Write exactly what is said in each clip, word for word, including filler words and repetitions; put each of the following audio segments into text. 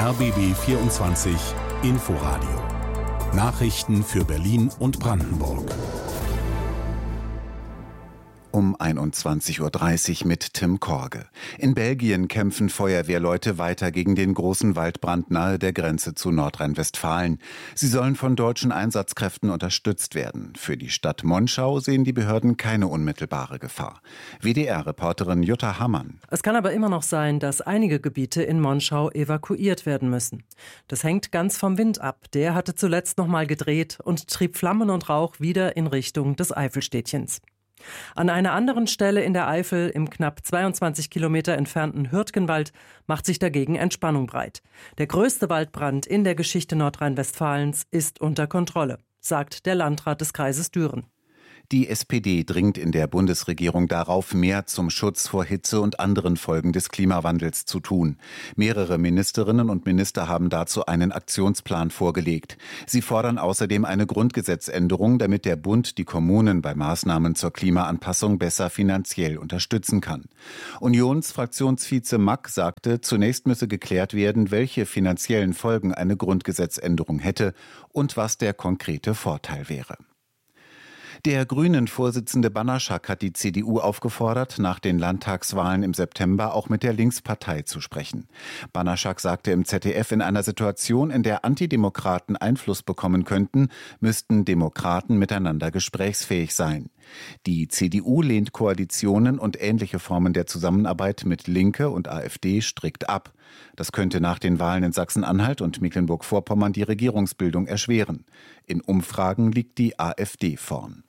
R B B vierundzwanzig Inforadio. Nachrichten für Berlin und Brandenburg. Um einundzwanzig Uhr dreißig mit Tim Korge. In Belgien kämpfen Feuerwehrleute weiter gegen den großen Waldbrand nahe der Grenze zu Nordrhein-Westfalen. Sie sollen von deutschen Einsatzkräften unterstützt werden. Für die Stadt Monschau sehen die Behörden keine unmittelbare Gefahr. W D R-Reporterin Jutta Hammann. Es kann aber immer noch sein, dass einige Gebiete in Monschau evakuiert werden müssen. Das hängt ganz vom Wind ab. Der hatte zuletzt noch mal gedreht und trieb Flammen und Rauch wieder in Richtung des Eifelstädtchens. An einer anderen Stelle in der Eifel, im knapp zweiundzwanzig Kilometer entfernten Hürtgenwald, macht sich dagegen Entspannung breit. Der größte Waldbrand in der Geschichte Nordrhein-Westfalens ist unter Kontrolle, sagt der Landrat des Kreises Düren. Die S P D dringt in der Bundesregierung darauf, mehr zum Schutz vor Hitze und anderen Folgen des Klimawandels zu tun. Mehrere Ministerinnen und Minister haben dazu einen Aktionsplan vorgelegt. Sie fordern außerdem eine Grundgesetzänderung, damit der Bund die Kommunen bei Maßnahmen zur Klimaanpassung besser finanziell unterstützen kann. Unionsfraktionsvize Mack sagte, zunächst müsse geklärt werden, welche finanziellen Folgen eine Grundgesetzänderung hätte und was der konkrete Vorteil wäre. Der Grünen-Vorsitzende Banaschak hat die C D U aufgefordert, nach den Landtagswahlen im September auch mit der Linkspartei zu sprechen. Banaschak sagte im Z D F, in einer Situation, in der Antidemokraten Einfluss bekommen könnten, müssten Demokraten miteinander gesprächsfähig sein. Die C D U lehnt Koalitionen und ähnliche Formen der Zusammenarbeit mit Linke und AfD strikt ab. Das könnte nach den Wahlen in Sachsen-Anhalt und Mecklenburg-Vorpommern die Regierungsbildung erschweren. In Umfragen liegt die AfD vorn.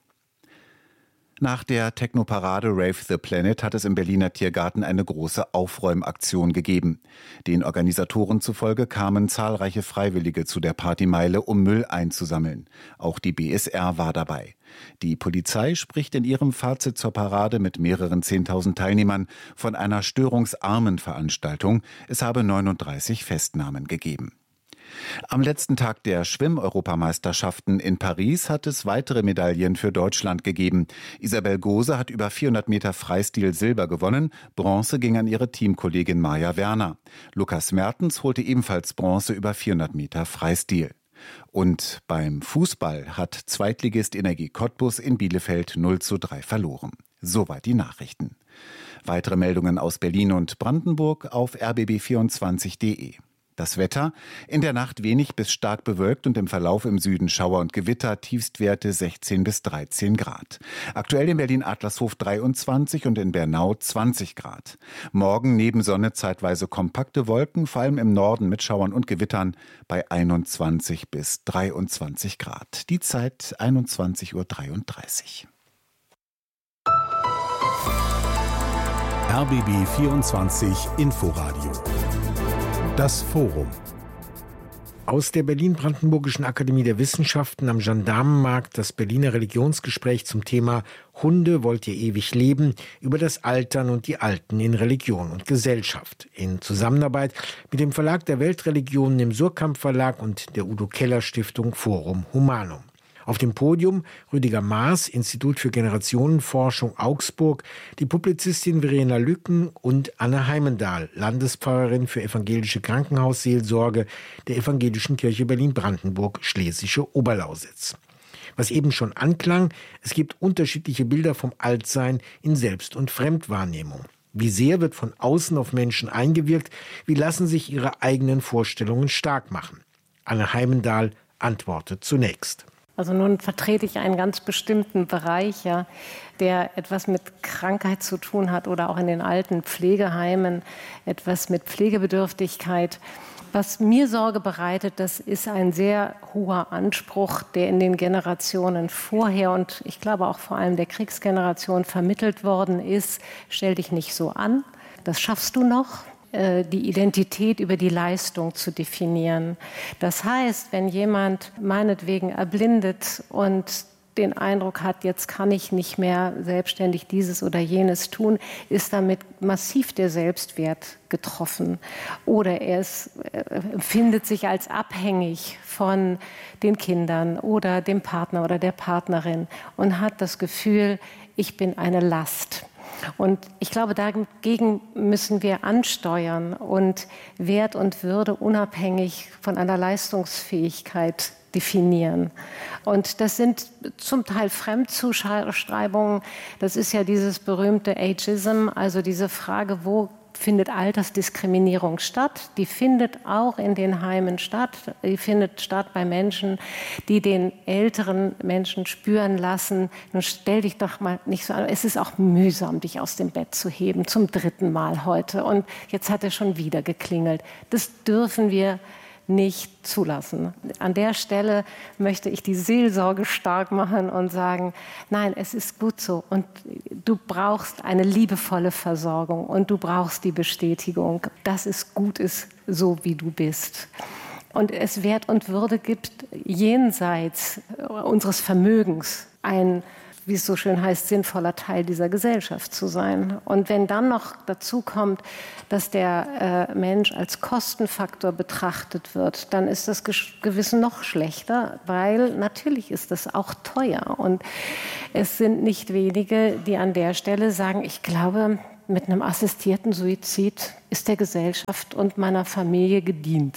Nach der Technoparade Rave the Planet hat es im Berliner Tiergarten eine große Aufräumaktion gegeben. Den Organisatoren zufolge kamen zahlreiche Freiwillige zu der Partymeile, um Müll einzusammeln. Auch die B S R war dabei. Die Polizei spricht in ihrem Fazit zur Parade mit mehreren zehntausend Teilnehmern von einer störungsarmen Veranstaltung. Es habe neununddreißig Festnahmen gegeben. Am letzten Tag der Schwimm-Europameisterschaften in Paris hat es weitere Medaillen für Deutschland gegeben. Isabel Gose hat über vierhundert Meter Freistil Silber gewonnen. Bronze ging an ihre Teamkollegin Maja Werner. Lukas Mertens holte ebenfalls Bronze über vierhundert Meter Freistil. Und beim Fußball hat Zweitligist Energie Cottbus in Bielefeld null zu drei verloren. Soweit die Nachrichten. Weitere Meldungen aus Berlin und Brandenburg auf r b b vierundzwanzig punkt d e. Das Wetter: in der Nacht wenig bis stark bewölkt und im Verlauf im Süden Schauer und Gewitter, Tiefstwerte sechzehn bis dreizehn Grad. Aktuell in Berlin-Adlershof dreiundzwanzig und in Bernau zwanzig Grad. Morgen neben Sonne zeitweise kompakte Wolken, vor allem im Norden mit Schauern und Gewittern bei einundzwanzig bis dreiundzwanzig Grad. Die Zeit einundzwanzig Uhr dreiunddreißig. R B B vierundzwanzig Inforadio. Das Forum. Aus der Berlin-Brandenburgischen Akademie der Wissenschaften am Gendarmenmarkt das Berliner Religionsgespräch zum Thema Hunde wollt ihr ewig leben, über das Altern und die Alten in Religion und Gesellschaft. In Zusammenarbeit mit dem Verlag der Weltreligionen, dem Surkamp Verlag und der Udo Keller Stiftung Forum Humanum. Auf dem Podium Rüdiger Maas, Institut für Generationenforschung Augsburg, die Publizistin Verena Lücken und Anne Heimendahl, Landespfarrerin für evangelische Krankenhausseelsorge der Evangelischen Kirche Berlin-Brandenburg, Schlesische Oberlausitz. Was eben schon anklang, es gibt unterschiedliche Bilder vom Altsein in Selbst- und Fremdwahrnehmung. Wie sehr wird von außen auf Menschen eingewirkt? Wie lassen sich ihre eigenen Vorstellungen stark machen? Anne Heimendahl antwortet zunächst. Also nun vertrete ich einen ganz bestimmten Bereich, ja, der etwas mit Krankheit zu tun hat oder auch in den alten Pflegeheimen etwas mit Pflegebedürftigkeit. Was mir Sorge bereitet, das ist ein sehr hoher Anspruch, der in den Generationen vorher und ich glaube auch vor allem der Kriegsgeneration vermittelt worden ist. Stell dich nicht so an, das schaffst du noch. Die Identität über die Leistung zu definieren. Das heißt, wenn jemand meinetwegen erblindet und den Eindruck hat, jetzt kann ich nicht mehr selbstständig dieses oder jenes tun, ist damit massiv der Selbstwert getroffen. Oder er ist, empfindet sich als abhängig von den Kindern oder dem Partner oder der Partnerin und hat das Gefühl, ich bin eine Last. Und ich glaube, dagegen müssen wir ansteuern und Wert und Würde unabhängig von einer Leistungsfähigkeit definieren. Und das sind zum Teil Fremdzuschreibungen. Das ist ja dieses berühmte Ageism, also diese Frage, wo findet Altersdiskriminierung statt? Die findet auch in den Heimen statt. Die findet statt bei Menschen, die den älteren Menschen spüren lassen, nun stell dich doch mal nicht so an. Es ist auch mühsam, dich aus dem Bett zu heben, zum dritten Mal heute. Und jetzt hat er schon wieder geklingelt. Das dürfen wir nicht zulassen. An der Stelle möchte ich die Seelsorge stark machen und sagen, nein, es ist gut so und du brauchst eine liebevolle Versorgung und du brauchst die Bestätigung, dass es gut ist, so wie du bist. Und es Wert und Würde gibt jenseits unseres Vermögens, ein, wie es so schön heißt, sinnvoller Teil dieser Gesellschaft zu sein. Und wenn dann noch dazu kommt, dass der äh, Mensch als Kostenfaktor betrachtet wird, dann ist das gewiss noch schlechter, weil natürlich ist das auch teuer. Und es sind nicht wenige, die an der Stelle sagen, ich glaube, mit einem assistierten Suizid ist der Gesellschaft und meiner Familie gedient.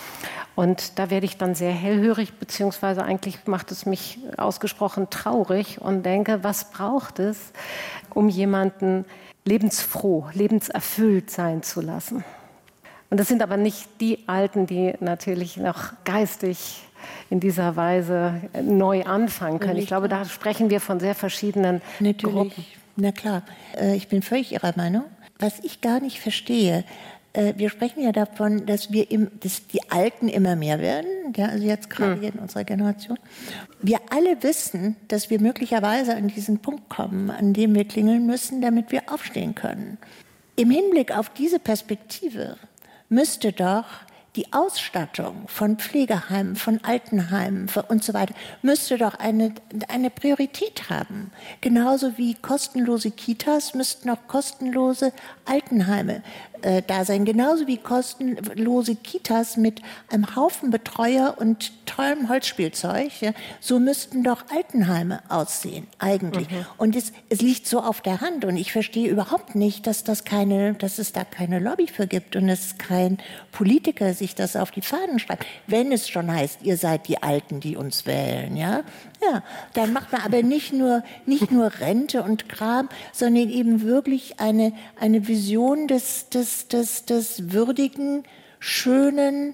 Und da werde ich dann sehr hellhörig, beziehungsweise eigentlich macht es mich ausgesprochen traurig und denke, was braucht es, um jemanden lebensfroh, lebenserfüllt sein zu lassen. Und das sind aber nicht die Alten, die natürlich noch geistig in dieser Weise neu anfangen können. Ich glaube, da sprechen wir von sehr verschiedenen Natürlich. Gruppen. Na klar, ich bin völlig Ihrer Meinung. Was ich gar nicht verstehe, wir sprechen ja davon, dass wir im, dass die Alten immer mehr werden, ja, also jetzt gerade hm. in unserer Generation. Wir alle wissen, dass wir möglicherweise an diesen Punkt kommen, an dem wir klingeln müssen, damit wir aufstehen können. Im Hinblick auf diese Perspektive müsste doch die Ausstattung von Pflegeheimen, von Altenheimen und so weiter, müsste doch eine, eine Priorität haben. Genauso wie kostenlose Kitas müssten auch kostenlose Altenheime äh, da sein. Genauso wie kostenlose Kitas mit einem Haufen Betreuer und tollem Holzspielzeug. Ja, so müssten doch Altenheime aussehen, eigentlich. Mhm. Und es, es liegt so auf der Hand. Und ich verstehe überhaupt nicht, dass, das keine, dass es da keine Lobby für gibt und es kein Politiker sich das auf die Fahnen schreibt. Wenn es schon heißt, ihr seid die Alten, die uns wählen, ja, ja, dann macht man aber nicht nur, nicht nur Rente und Kram, sondern eben wirklich eine, eine Vision des, des, des, des würdigen, schönen,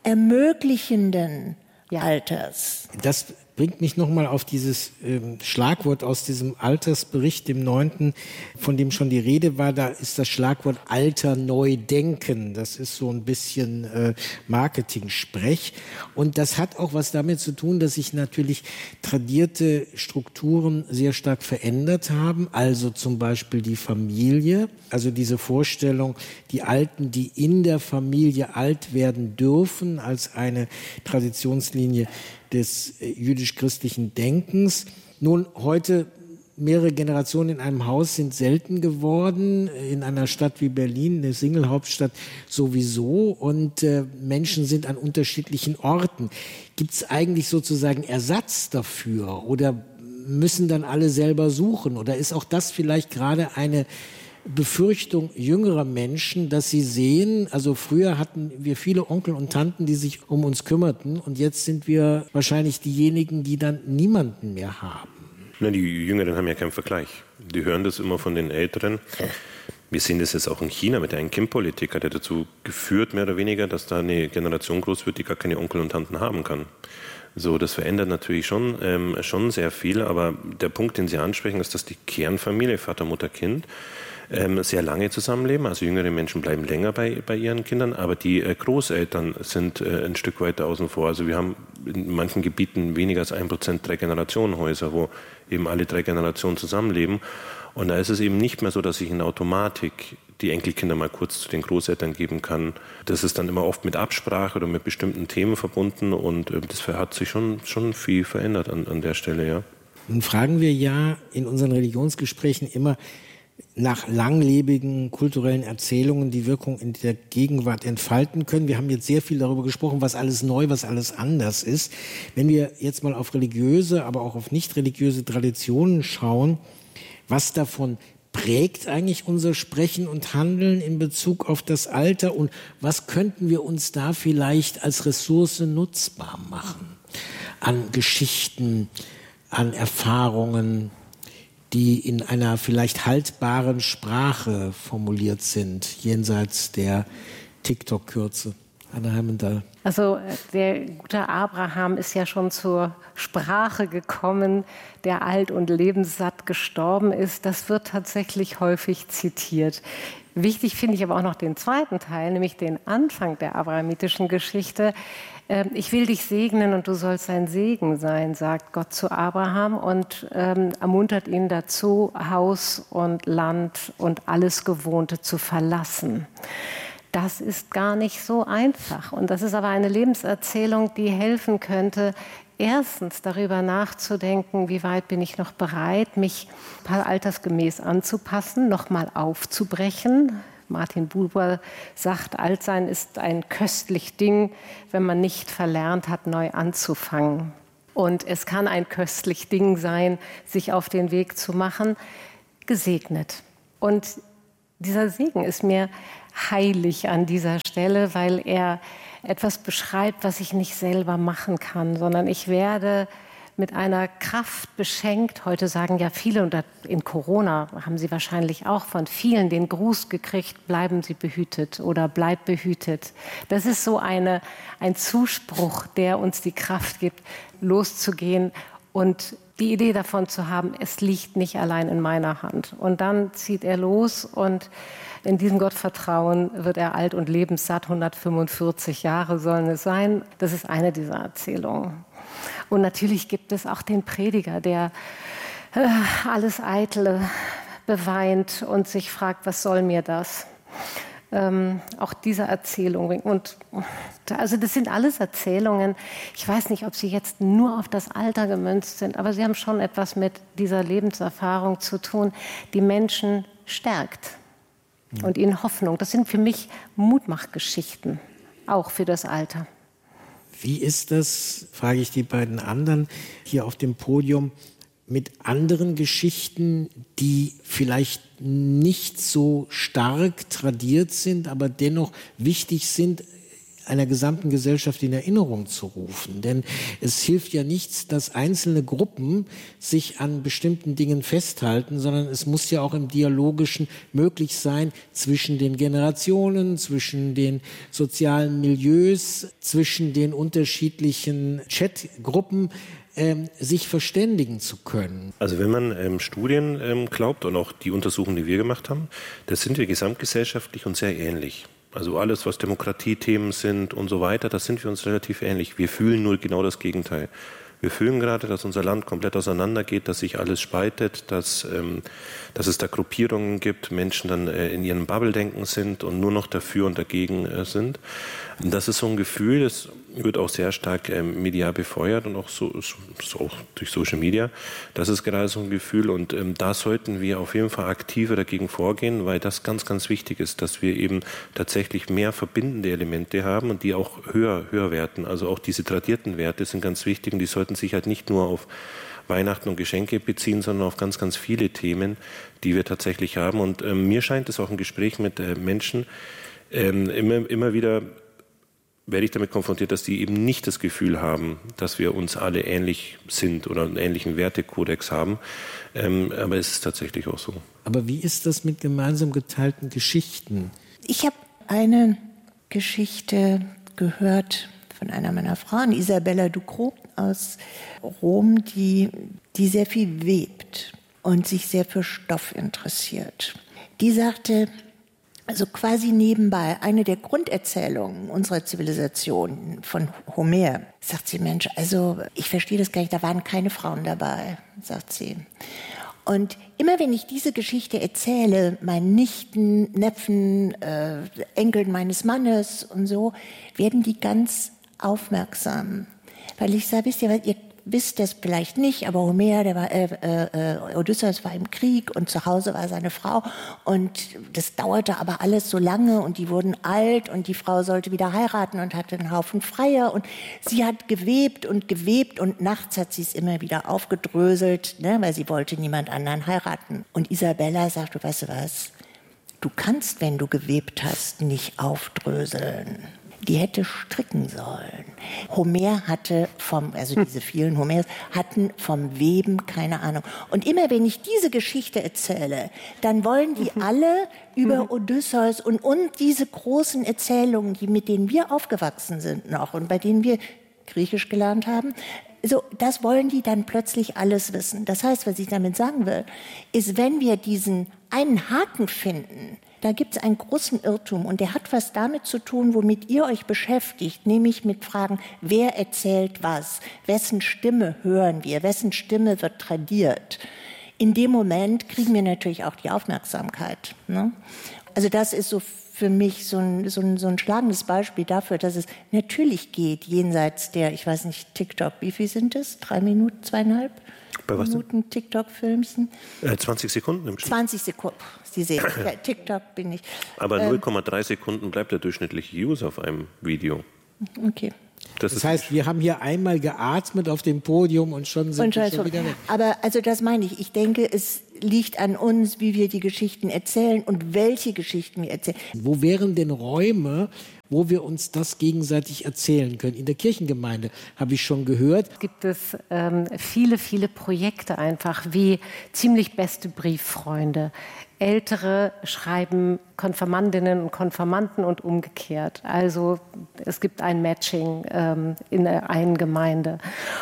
ermöglichenden ja. Alters. Das bringt mich nochmal auf dieses ähm, Schlagwort aus diesem Altersbericht, dem neunten, von dem schon die Rede war. Da ist das Schlagwort Alter neu denken. Das ist so ein bisschen äh, Marketing-Sprech. Und das hat auch was damit zu tun, dass sich natürlich tradierte Strukturen sehr stark verändert haben. Also zum Beispiel die Familie. Also diese Vorstellung, die Alten, die in der Familie alt werden dürfen, als eine Traditionslinie des jüdisch-christlichen Denkens. Nun, heute mehrere Generationen in einem Haus sind selten geworden, in einer Stadt wie Berlin, eine Single-Hauptstadt sowieso, und äh, Menschen sind an unterschiedlichen Orten. Gibt es eigentlich sozusagen Ersatz dafür oder müssen dann alle selber suchen? Oder ist auch das vielleicht gerade eine Befürchtung jüngerer Menschen, dass sie sehen, also früher hatten wir viele Onkel und Tanten, die sich um uns kümmerten, und jetzt sind wir wahrscheinlich diejenigen, die dann niemanden mehr haben. Na, die Jüngeren haben ja keinen Vergleich. Die hören das immer von den Älteren. Wir sehen das jetzt auch in China mit der Ein-Kind-Politik, hat ja dazu geführt, mehr oder weniger, dass da eine Generation groß wird, die gar keine Onkel und Tanten haben kann. So, das verändert natürlich schon, ähm, schon sehr viel, aber der Punkt, den Sie ansprechen, ist, dass die Kernfamilie, Vater, Mutter, Kind, ähm, sehr lange zusammenleben. Also jüngere Menschen bleiben länger bei, bei ihren Kindern, aber die äh, Großeltern sind äh, ein Stück weiter außen vor. Also wir haben in manchen Gebieten weniger als ein Prozent Drei-Generationen-Häuser, wo eben alle drei Generationen zusammenleben. Und da ist es eben nicht mehr so, dass ich in Automatik die Enkelkinder mal kurz zu den Großeltern geben kann. Das ist dann immer oft mit Absprache oder mit bestimmten Themen verbunden, und äh, das hat sich schon, schon viel verändert an, an der Stelle, ja. Nun fragen wir ja in unseren Religionsgesprächen immer nach langlebigen kulturellen Erzählungen, die Wirkung in der Gegenwart entfalten können. Wir haben jetzt sehr viel darüber gesprochen, was alles neu, was alles anders ist. Wenn wir jetzt mal auf religiöse, aber auch auf nicht religiöse Traditionen schauen, was davon prägt eigentlich unser Sprechen und Handeln in Bezug auf das Alter und was könnten wir uns da vielleicht als Ressource nutzbar machen? An Geschichten, an Erfahrungen, die in einer vielleicht haltbaren Sprache formuliert sind, jenseits der TikTok-Kürze. Anna Heimendahl. Also der gute Abraham ist ja schon zur Sprache gekommen, der alt und lebenssatt gestorben ist. Das wird tatsächlich häufig zitiert. Wichtig finde ich aber auch noch den zweiten Teil, nämlich den Anfang der abrahamitischen Geschichte. Ich will dich segnen und du sollst ein Segen sein, sagt Gott zu Abraham und ähm, ermuntert ihn dazu, Haus und Land und alles Gewohnte zu verlassen. Das ist gar nicht so einfach. Und das ist aber eine Lebenserzählung, die helfen könnte, erstens darüber nachzudenken, wie weit bin ich noch bereit, mich altersgemäß anzupassen, nochmal aufzubrechen. Martin Buber sagt, Altsein ist ein köstlich Ding, wenn man nicht verlernt hat, neu anzufangen. Und es kann ein köstlich Ding sein, sich auf den Weg zu machen, gesegnet. Und dieser Segen ist mir heilig an dieser Stelle, weil er etwas beschreibt, was ich nicht selber machen kann, sondern ich werde mit einer Kraft beschenkt. Heute sagen ja viele, und in Corona haben Sie wahrscheinlich auch von vielen den Gruß gekriegt, bleiben Sie behütet oder bleib behütet. Das ist so eine, ein Zuspruch, der uns die Kraft gibt, loszugehen und die Idee davon zu haben, es liegt nicht allein in meiner Hand. Und dann zieht er los und in diesem Gottvertrauen wird er alt und lebenssatt, hundertfünfundvierzig Jahre sollen es sein. Das ist eine dieser Erzählungen. Und natürlich gibt es auch den Prediger, der äh, alles Eitle beweint und sich fragt, was soll mir das? Ähm, auch diese Erzählung. Und also das sind alles Erzählungen. Ich weiß nicht, ob sie jetzt nur auf das Alter gemünzt sind, aber sie haben schon etwas mit dieser Lebenserfahrung zu tun, die Menschen stärkt und ihnen Hoffnung. Das sind für mich Mutmachgeschichten, auch für das Alter. Wie ist das, frage ich die beiden anderen hier auf dem Podium, mit anderen Geschichten, die vielleicht nicht so stark tradiert sind, aber dennoch wichtig sind, einer gesamten Gesellschaft in Erinnerung zu rufen. Denn es hilft ja nichts, dass einzelne Gruppen sich an bestimmten Dingen festhalten, sondern es muss ja auch im Dialogischen möglich sein, zwischen den Generationen, zwischen den sozialen Milieus, zwischen den unterschiedlichen Chatgruppen, ähm, sich verständigen zu können. Also wenn man ähm, Studien ähm, glaubt und auch die Untersuchungen, die wir gemacht haben, da sind wir gesamtgesellschaftlich und sehr ähnlich. Also alles, was Demokratiethemen sind und so weiter, da sind wir uns relativ ähnlich. Wir fühlen nur genau das Gegenteil. Wir fühlen gerade, dass unser Land komplett auseinandergeht, dass sich alles spaltet, dass, ähm, dass es da Gruppierungen gibt, Menschen dann äh, in ihrem Bubble-Denken sind und nur noch dafür und dagegen äh, sind. Und das ist so ein Gefühl, das wird auch sehr stark ähm, medial befeuert und auch so, so, so auch durch Social Media. Das ist gerade so ein Gefühl und ähm, da sollten wir auf jeden Fall aktiver dagegen vorgehen, weil das ganz, ganz wichtig ist, dass wir eben tatsächlich mehr verbindende Elemente haben und die auch höher, höher werten. Also auch diese tradierten Werte sind ganz wichtig und die sollten sich halt nicht nur auf Weihnachten und Geschenke beziehen, sondern auf ganz, ganz viele Themen, die wir tatsächlich haben. Und ähm, mir scheint es auch im Gespräch mit äh, Menschen ähm, immer, immer wieder werde ich damit konfrontiert, dass die eben nicht das Gefühl haben, dass wir uns alle ähnlich sind oder einen ähnlichen Wertekodex haben. Ähm, aber es ist tatsächlich auch so. Aber wie ist das mit gemeinsam geteilten Geschichten? Ich habe eine Geschichte gehört von einer meiner Frauen, Isabella Ducrot aus Rom, die, die sehr viel webt und sich sehr für Stoff interessiert. Die sagte, also quasi nebenbei, eine der Grunderzählungen unserer Zivilisation von Homer, sagt sie, Mensch, also ich verstehe das gar nicht, da waren keine Frauen dabei, sagt sie. Und immer wenn ich diese Geschichte erzähle, meinen Nichten, Neffen, äh, Enkeln meines Mannes und so, werden die ganz aufmerksam. Weil ich sage, wisst ihr, ihr wisst es vielleicht nicht, aber Homer, der war, äh, äh, Odysseus war im Krieg und zu Hause war seine Frau und das dauerte aber alles so lange und die wurden alt und die Frau sollte wieder heiraten und hatte einen Haufen Freier und sie hat gewebt und gewebt und nachts hat sie es immer wieder aufgedröselt, ne, weil sie wollte niemand anderen heiraten. Und Isabella sagt, du weißt du was, du kannst, wenn du gewebt hast, nicht aufdröseln. Die hätte stricken sollen. Homer hatte vom, also diese vielen Homers, hatten vom Weben keine Ahnung. Und immer wenn ich diese Geschichte erzähle, dann wollen die alle über Odysseus und, und diese großen Erzählungen, die, mit denen wir aufgewachsen sind noch und bei denen wir Griechisch gelernt haben, so, das wollen die dann plötzlich alles wissen. Das heißt, was ich damit sagen will, ist, wenn wir diesen einen Haken finden, da gibt es einen großen Irrtum und der hat was damit zu tun, womit ihr euch beschäftigt, nämlich mit Fragen, wer erzählt was, wessen Stimme hören wir, wessen Stimme wird tradiert. In dem Moment kriegen wir natürlich auch die Aufmerksamkeit. Ne? Also das ist so für mich so ein, so, ein, so ein schlagendes Beispiel dafür, dass es natürlich geht, jenseits der, ich weiß nicht, TikTok, wie viel sind es? Drei Minuten, zweieinhalb? Bei was Minuten TikTok-Filmchen? Äh, zwanzig Sekunden im Schnitt. zwanzig Sekunden, Sie sehen, ja, TikTok bin ich. Aber ähm, null Komma drei Sekunden bleibt der durchschnittliche User auf einem Video. Okay. Das, das heißt, wir haben hier einmal geatmet auf dem Podium und schon sind und wir schon wieder weg. Aber also das meine ich. Ich denke, es liegt an uns, wie wir die Geschichten erzählen und welche Geschichten wir erzählen. Wo wären denn Räume, wo wir uns das gegenseitig erzählen können? In der Kirchengemeinde habe ich schon gehört. Gibt es ähm, viele, viele Projekte einfach, wie ziemlich beste Brieffreunde. Ältere schreiben Konfirmandinnen und Konfirmanden und umgekehrt. Also es gibt ein Matching ähm, in der einen Gemeinde.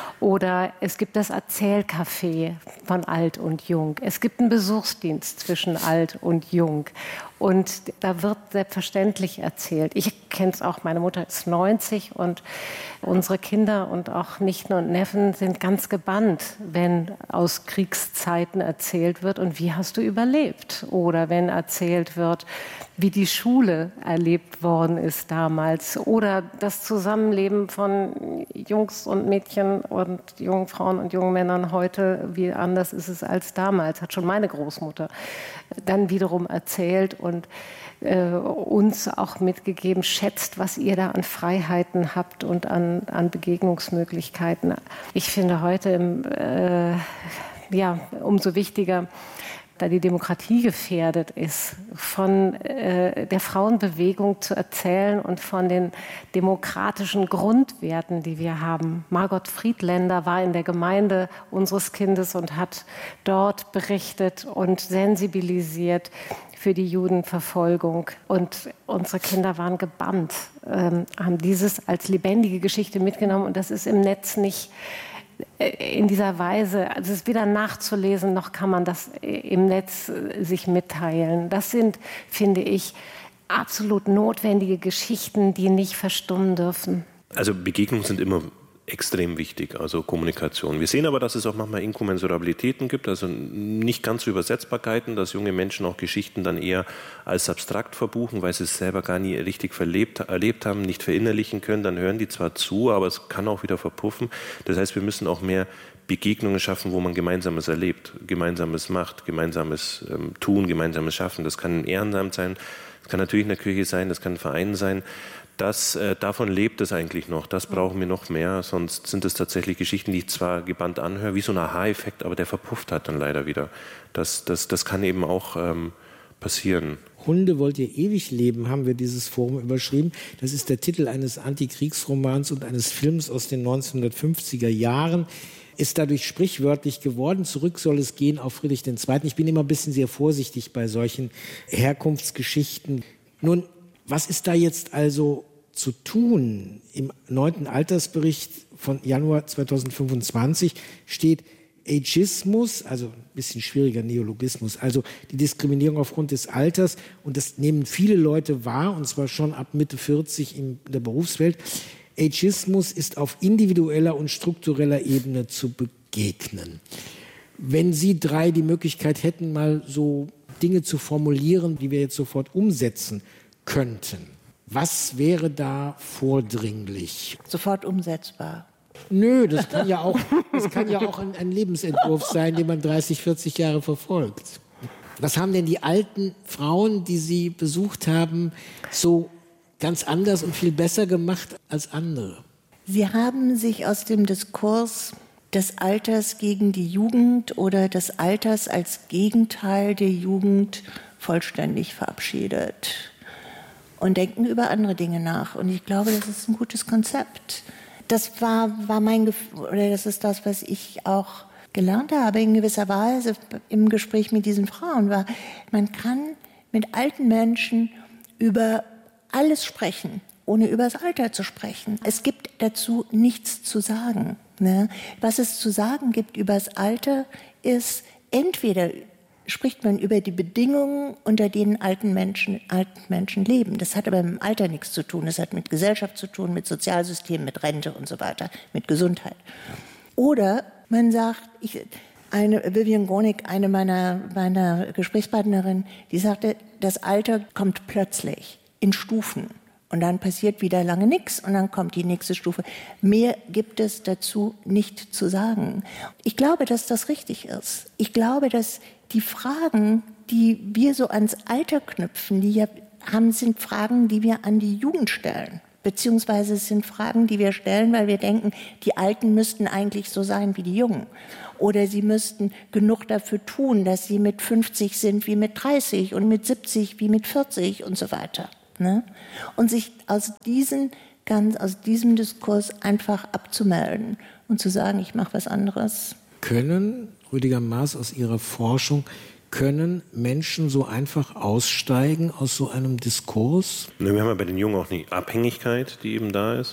Oder es gibt das Erzählcafé von Alt und Jung. Es gibt einen Besuchsdienst zwischen Alt und Jung. Und da wird selbstverständlich erzählt. Ich kenne es auch, meine Mutter ist neunzig und unsere Kinder und auch Nichten und Neffen sind ganz gebannt, wenn aus Kriegszeiten erzählt wird und wie hast du überlebt? Oder wenn erzählt wird, wie die Schule erlebt worden ist damals. Oder das Zusammenleben von Jungs und Mädchen und jungen Frauen und jungen Männern heute, wie anders ist es als damals, hat schon meine Großmutter dann wiederum erzählt und äh, uns auch mitgegeben, schätzt, was ihr da an Freiheiten habt und an, an Begegnungsmöglichkeiten. Ich finde heute äh, ja, umso wichtiger, da die Demokratie gefährdet ist, von äh, der Frauenbewegung zu erzählen und von den demokratischen Grundwerten, die wir haben. Margot Friedländer war in der Gemeinde unseres Kindes und hat dort berichtet und sensibilisiert für die Judenverfolgung. Und unsere Kinder waren gebannt, ähm, haben dieses als lebendige Geschichte mitgenommen. Und das ist im Netz nicht in dieser Weise, also es ist weder nachzulesen, noch kann man das im Netz sich mitteilen. Das sind, finde ich, absolut notwendige Geschichten, die nicht verstummen dürfen. Also Begegnungen sind immer extrem wichtig, also Kommunikation. Wir sehen aber, dass es auch manchmal Inkommensurabilitäten gibt, also nicht ganz so Übersetzbarkeiten, dass junge Menschen auch Geschichten dann eher als abstrakt verbuchen, weil sie es selber gar nie richtig verlebt, erlebt haben, nicht verinnerlichen können. Dann hören die zwar zu, aber es kann auch wieder verpuffen. Das heißt, wir müssen auch mehr Begegnungen schaffen, wo man Gemeinsames erlebt, Gemeinsames macht, Gemeinsames ähm, tun, Gemeinsames schaffen. Das kann ein Ehrenamt sein, das kann natürlich in der Kirche sein, das kann ein Verein sein. Das, äh, davon lebt es eigentlich noch. Das brauchen wir noch mehr. Sonst sind es tatsächlich Geschichten, die ich zwar gebannt anhöre, wie so ein Aha-Effekt, aber der verpufft hat dann leider wieder. Das, das, das kann eben auch ähm, passieren. Hunde wollt ihr ewig leben, haben wir dieses Forum überschrieben. Das ist der Titel eines Antikriegsromans und eines Films aus den neunzehnhundertfünfziger Jahren. Ist dadurch sprichwörtlich geworden. Zurück soll es gehen auf Friedrich der Zweite. Ich bin immer ein bisschen sehr vorsichtig bei solchen Herkunftsgeschichten. Nun, was ist da jetzt also zu tun? Im neunten Altersbericht von Januar zweitausendfünfundzwanzig steht Ageismus, also ein bisschen schwieriger Neologismus, also die Diskriminierung aufgrund des Alters. Und das nehmen viele Leute wahr, und zwar schon ab Mitte vierzig in der Berufswelt. Ageismus ist auf individueller und struktureller Ebene zu begegnen. Wenn Sie drei die Möglichkeit hätten, mal so Dinge zu formulieren, die wir jetzt sofort umsetzen könnten, was wäre da vordringlich? Sofort umsetzbar. Nö, das kann ja auch, das kann ja auch ein, ein Lebensentwurf sein, den man dreißig, vierzig Jahre verfolgt. Was haben denn die alten Frauen, die Sie besucht haben, so ganz anders und viel besser gemacht als andere? Sie haben sich aus dem Diskurs des Alters gegen die Jugend oder des Alters als Gegenteil der Jugend vollständig verabschiedet und denken über andere Dinge nach. Und ich glaube, das ist ein gutes Konzept. Das war, war mein Gefühl, oder das ist das, was ich auch gelernt habe in gewisser Weise im Gespräch mit diesen Frauen, war, man kann mit alten Menschen über alles sprechen, ohne über das Alter zu sprechen. Es gibt dazu nichts zu sagen. Ne? Was es zu sagen gibt über das Alter ist, entweder spricht man über die Bedingungen, unter denen alten Menschen, alten Menschen leben. Das hat aber mit dem Alter nichts zu tun. Das hat mit Gesellschaft zu tun, mit Sozialsystem, mit Rente und so weiter, mit Gesundheit. Oder man sagt, ich, eine Vivian Gornick, eine meiner, meiner Gesprächspartnerinnen, die sagte, das Alter kommt plötzlich in Stufen. Und dann passiert wieder lange nichts und dann kommt die nächste Stufe. Mehr gibt es dazu nicht zu sagen. Ich glaube, dass das richtig ist. Ich glaube, dass die Fragen, die wir so ans Alter knüpfen, die ja haben, sind Fragen, die wir an die Jugend stellen. Beziehungsweise es sind Fragen, die wir stellen, weil wir denken, die Alten müssten eigentlich so sein wie die Jungen. Oder sie müssten genug dafür tun, dass sie mit fünfzig sind wie mit dreißig und mit siebzig wie mit vierzig und so weiter. Ne? Und sich aus, diesen, ganz, aus diesem Diskurs einfach abzumelden und zu sagen, ich mache was anderes. Können, Rüdiger Maaß, aus Ihrer Forschung, können Menschen so einfach aussteigen aus so einem Diskurs? Wir haben ja bei den Jungen auch eine Abhängigkeit, die eben da ist.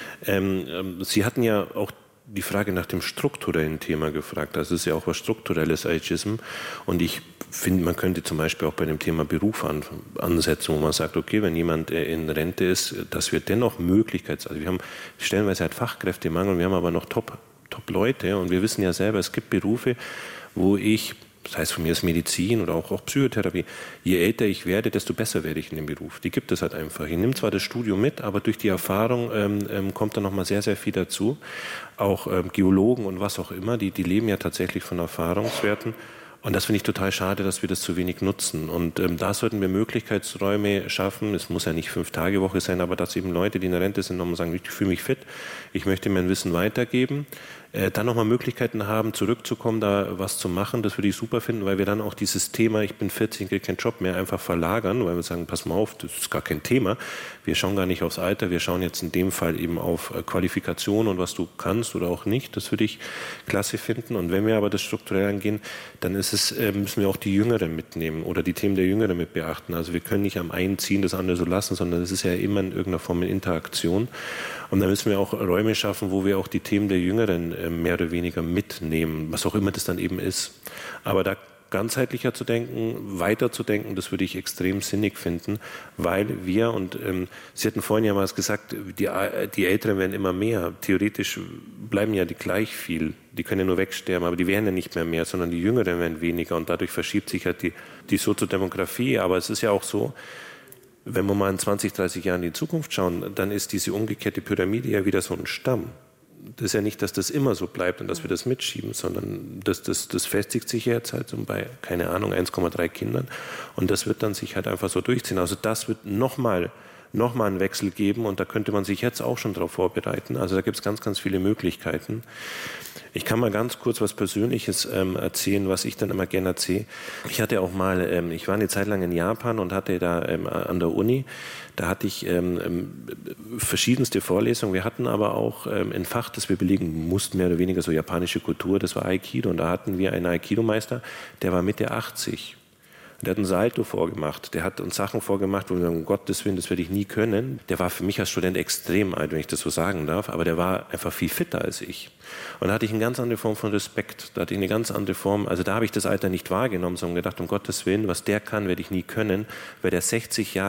Ähm, Sie hatten ja auch die Frage nach dem strukturellen Thema gefragt. Das ist ja auch was Strukturelles, Ageism. Und ich finde, man könnte zum Beispiel auch bei dem Thema Beruf an, ansetzen, wo man sagt, okay, wenn jemand in Rente ist, dass wir dennoch Möglichkeiten, also wir haben stellenweise halt Fachkräftemangel, wir haben aber noch Top, Top Leute und wir wissen ja selber, es gibt Berufe, wo ich, das heißt von mir ist Medizin oder auch, auch Psychotherapie, je älter ich werde, desto besser werde ich in dem Beruf. Die gibt es halt einfach. Ich nehme zwar das Studium mit, aber durch die Erfahrung ähm, ähm, kommt da nochmal sehr, sehr viel dazu. Auch ähm, Geologen und was auch immer, die, die leben ja tatsächlich von Erfahrungswerten. Und das finde ich total schade, dass wir das zu wenig nutzen. Und ähm, da sollten wir Möglichkeitsräume schaffen. Es muss ja nicht Fünf-Tage-Woche sein, aber dass eben Leute, die in der Rente sind, nochmal sagen, ich fühle mich fit, ich möchte mein Wissen weitergeben. Äh, dann nochmal Möglichkeiten haben, zurückzukommen, da was zu machen. Das würde ich super finden, weil wir dann auch dieses Thema, ich bin vierzig, ich kriege keinen Job mehr, einfach verlagern, weil wir sagen, pass mal auf, das ist gar kein Thema. Wir schauen gar nicht aufs Alter, wir schauen jetzt in dem Fall eben auf Qualifikation und was du kannst oder auch nicht. Das würde ich klasse finden. Und wenn wir aber das strukturell angehen, dann ist es, äh, müssen wir auch die Jüngeren mitnehmen oder die Themen der Jüngeren mit beachten. Also wir können nicht am einen ziehen, das andere so lassen, sondern es ist ja immer in irgendeiner Form eine Interaktion. Und da müssen wir auch Räume schaffen, wo wir auch die Themen der Jüngeren äh, mehr oder weniger mitnehmen, was auch immer das dann eben ist. Aber da ganzheitlicher zu denken, weiter zu denken, das würde ich extrem sinnig finden, weil wir, und ähm, Sie hatten vorhin ja mal gesagt, die, die Älteren werden immer mehr. Theoretisch bleiben ja die gleich viel. Die können ja nur wegsterben, aber die werden ja nicht mehr mehr, sondern die Jüngeren werden weniger. Und dadurch verschiebt sich halt die, die Soziodemografie. Aber es ist ja auch so, wenn wir mal in zwanzig, dreißig Jahren in die Zukunft schauen, dann ist diese umgekehrte Pyramide ja wieder so ein Stamm. Das ist ja nicht, dass das immer so bleibt und dass wir das mitschieben, sondern das, das, das festigt sich jetzt halt so bei, keine Ahnung, eins Komma drei Kindern und das wird dann sich halt einfach so durchziehen. Also das wird nochmal noch mal einen Wechsel geben und da könnte man sich jetzt auch schon darauf vorbereiten. Also da gibt es ganz, ganz viele Möglichkeiten. Ich kann mal ganz kurz was Persönliches ähm, erzählen, was ich dann immer gerne erzähle. Ich hatte auch mal, ähm, ich war eine Zeit lang in Japan und hatte da ähm, an der Uni, da hatte ich ähm, verschiedenste Vorlesungen. Wir hatten aber auch ähm, ein Fach, das wir belegen mussten, mehr oder weniger so japanische Kultur, das war Aikido. Und da hatten wir einen Aikido-Meister, der war Mitte achtzig. Der hat einen Salto vorgemacht, der hat uns Sachen vorgemacht, wo wir sagen, um Gottes Willen, das werde ich nie können. Der war für mich als Student extrem alt, wenn ich das so sagen darf, aber der war einfach viel fitter als ich. Und da hatte ich eine ganz andere Form von Respekt, da hatte ich eine ganz andere Form, also da habe ich das Alter nicht wahrgenommen, sondern gedacht, um Gottes Willen, was der kann, werde ich nie können, weil der sechzig Jahre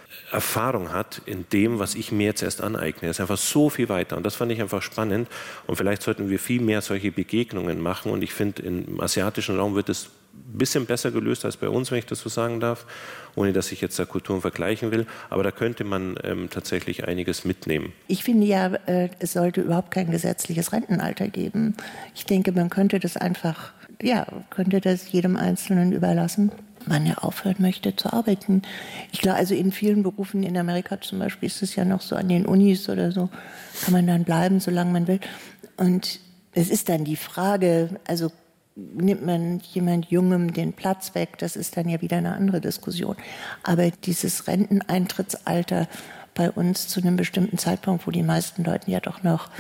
Erfahrung hat in dem, was ich mir jetzt erst aneigne. Er ist einfach so viel weiter und das fand ich einfach spannend und vielleicht sollten wir viel mehr solche Begegnungen machen und ich finde, im asiatischen Raum wird es ein bisschen besser gelöst als bei uns, wenn ich das so sagen darf, ohne dass ich jetzt da Kulturen vergleichen will, aber da könnte man ähm, tatsächlich einiges mitnehmen. Ich finde ja, äh, es sollte überhaupt kein gesetzliches Rentenalter geben. Ich denke, man könnte das einfach, ja, könnte das jedem Einzelnen überlassen, wann er aufhören möchte zu arbeiten. Ich glaube, also in vielen Berufen in Amerika zum Beispiel ist es ja noch so, an den Unis oder so, kann man dann bleiben, solange man will. Und es ist dann die Frage, also nimmt man jemand Jungem den Platz weg, das ist dann ja wieder eine andere Diskussion. Aber dieses Renteneintrittsalter bei uns zu einem bestimmten Zeitpunkt, wo die meisten Leute ja doch noch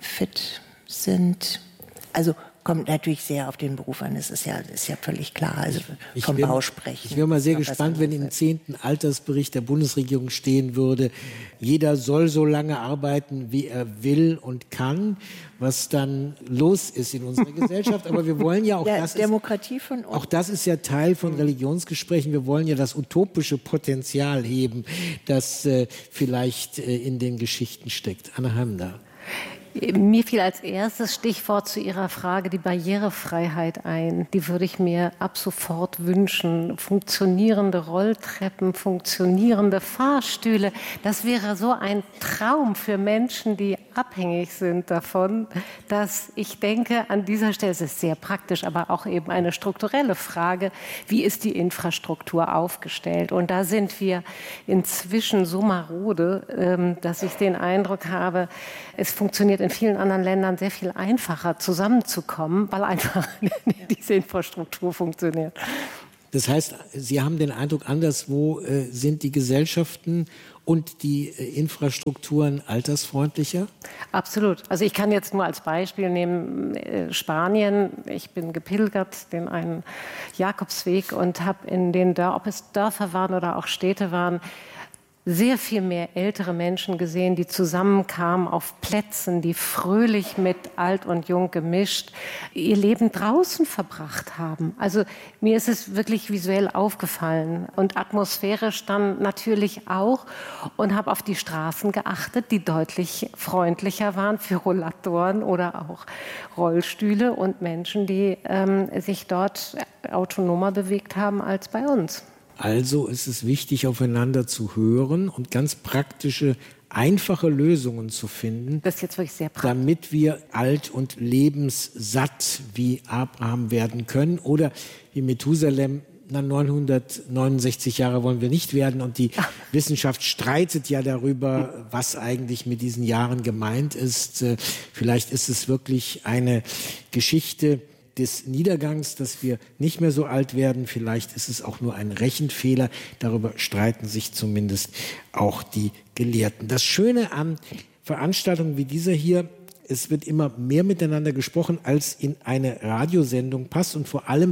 fit sind, also kommt natürlich sehr auf den Beruf an, das ist ja, das ist ja völlig klar, also ich vom wär, Bau sprechen. Ich wäre mal sehr gespannt, wenn im zehnten Altersbericht der Bundesregierung stehen würde, jeder soll so lange arbeiten, wie er will und kann, was dann los ist in unserer Gesellschaft. Aber wir wollen ja auch, ja, das Demokratie ist, von uns. auch das ist ja Teil von Religionsgesprächen, wir wollen ja das utopische Potenzial heben, das äh, vielleicht äh, in den Geschichten steckt. Anna Heimdahl. Mir fiel als erstes Stichwort zu Ihrer Frage die Barrierefreiheit ein. Die würde ich mir ab sofort wünschen. Funktionierende Rolltreppen, funktionierende Fahrstühle. Das wäre so ein Traum für Menschen, die abhängig sind davon, dass ich denke, an dieser Stelle, es ist sehr praktisch, aber auch eben eine strukturelle Frage, wie ist die Infrastruktur aufgestellt? Und da sind wir inzwischen so marode, dass ich den Eindruck habe, es funktioniert in vielen anderen Ländern sehr viel einfacher zusammenzukommen, weil einfach diese Infrastruktur funktioniert. Das heißt, Sie haben den Eindruck, anderswo äh, sind die Gesellschaften und die äh, Infrastrukturen altersfreundlicher? Absolut. Also ich kann jetzt nur als Beispiel nehmen äh, Spanien. Ich bin gepilgert, den einen Jakobsweg und habe in den Dörfern, ob es Dörfer waren oder auch Städte waren, sehr viel mehr ältere Menschen gesehen, die zusammenkamen auf Plätzen, die fröhlich mit alt und jung gemischt ihr Leben draußen verbracht haben. Also mir ist es wirklich visuell aufgefallen und atmosphärisch dann natürlich auch und habe auf die Straßen geachtet, die deutlich freundlicher waren für Rollatoren oder auch Rollstühle und Menschen, die ähm, sich dort autonomer bewegt haben als bei uns. Also ist es wichtig, aufeinander zu hören und ganz praktische, einfache Lösungen zu finden, das ist jetzt wirklich sehr praktisch, damit wir alt und lebenssatt wie Abraham werden können oder wie Methusalem. Na, neunhundertneunundsechzig Jahre wollen wir nicht werden und die Ach. Wissenschaft streitet ja darüber, was eigentlich mit diesen Jahren gemeint ist. Vielleicht ist es wirklich eine Geschichte des Niedergangs, dass wir nicht mehr so alt werden. Vielleicht ist es auch nur ein Rechenfehler. Darüber streiten sich zumindest auch die Gelehrten. Das Schöne an Veranstaltungen wie dieser hier, es wird immer mehr miteinander gesprochen, als in eine Radiosendung passt. Und vor allem,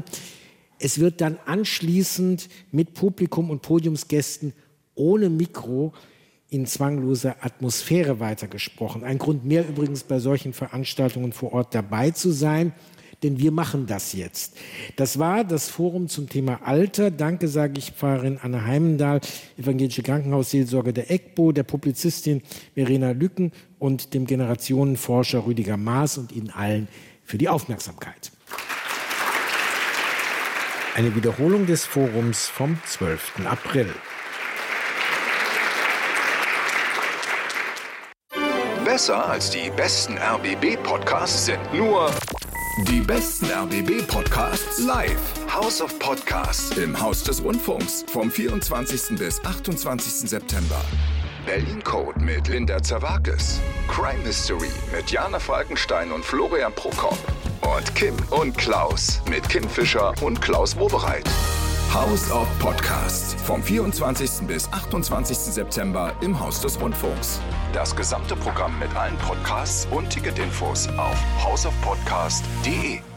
es wird dann anschließend mit Publikum und Podiumsgästen ohne Mikro in zwangloser Atmosphäre weitergesprochen. Ein Grund mehr übrigens bei solchen Veranstaltungen vor Ort dabei zu sein. Denn wir machen das jetzt. Das war das Forum zum Thema Alter. Danke, sage ich Pfarrerin Anna Heimdahl, evangelische Krankenhausseelsorge der E G B O, der Publizistin Verena Lücken und dem Generationenforscher Rüdiger Maas und Ihnen allen für die Aufmerksamkeit. Eine Wiederholung des Forums vom zwölften April. Besser als die besten R B B-Podcasts sind nur die besten R B B-Podcasts live. House of Podcasts im Haus des Rundfunks vom vierundzwanzigsten bis achtundzwanzigsten September. Berlin Code mit Linda Zerwakis. Crime Mystery mit Jana Falkenstein und Florian Prokop. Und Kim und Klaus mit Kim Fischer und Klaus Wobereit. House of Podcasts vom vierundzwanzigsten bis achtundzwanzigsten September im Haus des Rundfunks. Das gesamte Programm mit allen Podcasts und Ticketinfos auf house of podcast punkt de.